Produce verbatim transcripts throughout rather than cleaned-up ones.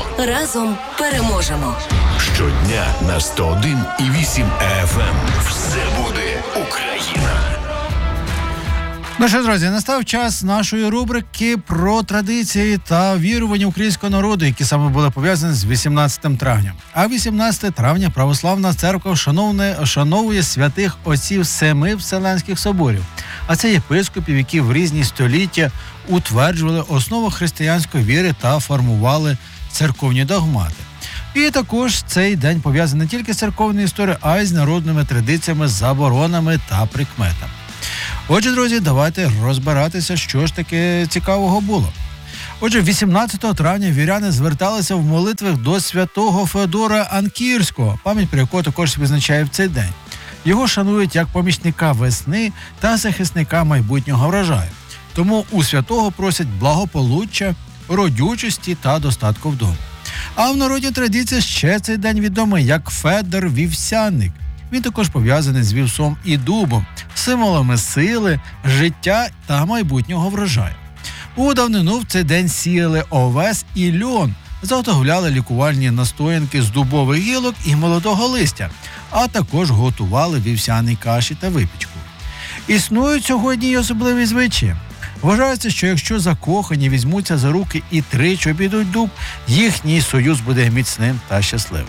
Разом переможемо. Щодня на сто один і вісім еф ем. Все буде Україна. Ну що, друзі, настав час нашої рубрики про традиції та вірування українського народу, які саме були пов'язані з вісімнадцятим травня. А вісімнадцяте травня Православна Церква вшановує, вшановує святих отців семи Вселенських соборів. А це єпископів, які в різні століття утверджували основу християнської віри та формували церковні догмати. І також цей день пов'язаний не тільки з церковною історією, а й з народними традиціями, заборонами та прикметами. Отже, друзі, давайте розбиратися, що ж таке цікавого було. Отже, вісімнадцятого травня віряни зверталися в молитвах до святого Феодора Анкірського, пам'ять про якого також відзначає в цей день. Його шанують як помічника весни та захисника майбутнього врожаю. Тому у святого просять благополуччя, родючості та достатку вдома. А в народній традиції ще цей день відомий як Федор Вівсяник. Він також пов'язаний з вівсом і дубом, символами сили, життя та майбутнього врожаю. У давнину в цей день сіяли овес і льон, заготовляли лікувальні настоянки з дубових гілок і молодого листя, а також готували вівсяні каші та випічку. Існують сьогодні й особливі звичаї. Вважається, що якщо закохані візьмуться за руки і тричі обійдуть дуб, їхній союз буде міцним та щасливим.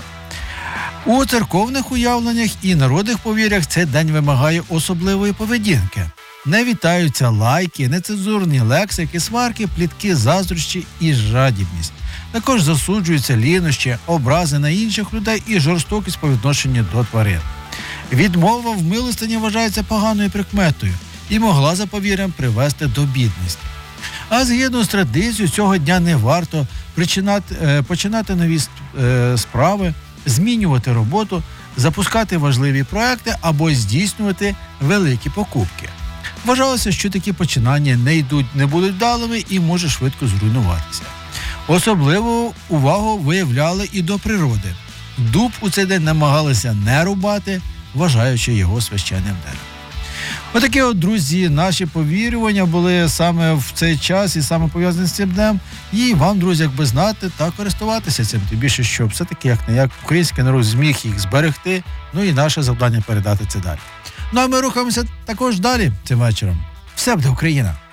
У церковних уявленнях і народних повір'ях цей день вимагає особливої поведінки. Не вітаються лайки, нецензурні лексики, сварки, плітки, заздрощі і жадібність. Також засуджуються лінощі, образи на інших людей і жорстокість по відношенню до тварин. Відмова в милостині вважається поганою прикметою і могла за повір'ям привести до бідності. А згідно з традицією, цього дня не варто причинати, е, починати нові е, справи, змінювати роботу, запускати важливі проекти або здійснювати великі покупки. Вважалося, що такі починання не йдуть, не будуть вдалими і може швидко зруйнуватися. Особливу увагу виявляли і до природи. Дуб у цей день намагалися не рубати, вважаючи його священним деревом. Отакі от, друзі, наші повірювання були саме в цей час і саме пов'язані з цим днем. І вам, друзі, якби знати та користуватися цим. Тим більше, що все-таки, як не як, український народ зміг їх зберегти, ну і наше завдання передати це далі. Ну а ми рухаємося також далі цим вечором. Все буде Україна!